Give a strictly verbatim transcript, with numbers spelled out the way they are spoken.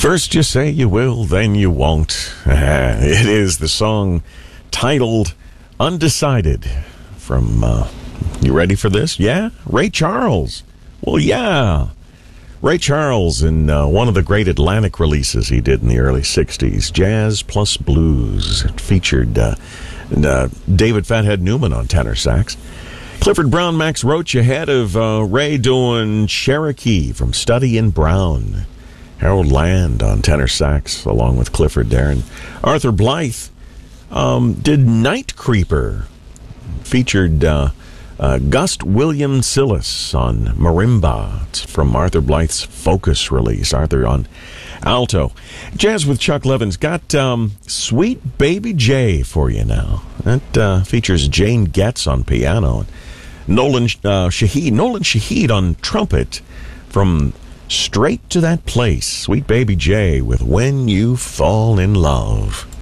First you say you will, then you won't. It is the song titled Undecided from, uh, you ready for this? Yeah? Ray Charles. Well, yeah. Ray Charles in uh, one of the great Atlantic releases he did in the early sixties, Jazz Plus Blues. It featured uh, uh, David Fathead Newman on tenor sax. Clifford Brown, Max Roach ahead of uh, Ray doing Cherokee from Study in Brown. Harold Land on tenor sax, along with Clifford there. And Arthur Blythe um, did Night Creeper. Featured uh, uh, Gust William Sillis on marimba. It's from Arthur Blythe's Focus release. Arthur on alto. Jazz with Chuck Levin's got um, Sweet Baby J for you now. That uh, features Jane Getz on piano. Nolan uh, Shahid, Nolan Shahid on trumpet from Straight to That Place. Sweet Baby J with When You Fall in Love.